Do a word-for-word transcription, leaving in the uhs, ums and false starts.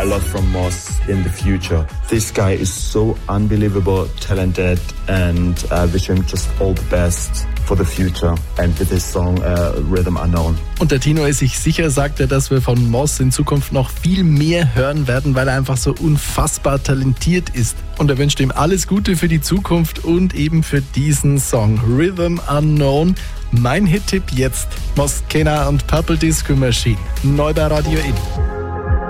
lot from Moss in the future. This guy is so unbelievable, talented, and I wish him just all the best for the future and with his song uh, Rhythm Unknown. Und der Tino ist sich sicher, sagt er, dass wir von Moss in Zukunft noch viel mehr hören werden, weil er einfach so unfassbar talentiert ist. Und er wünscht ihm alles Gute für die Zukunft und eben für diesen Song Rhythm Unknown. Mein Hit-Tipp jetzt: Moss Kena und Purple Disco Machine. Neu bei Radio In.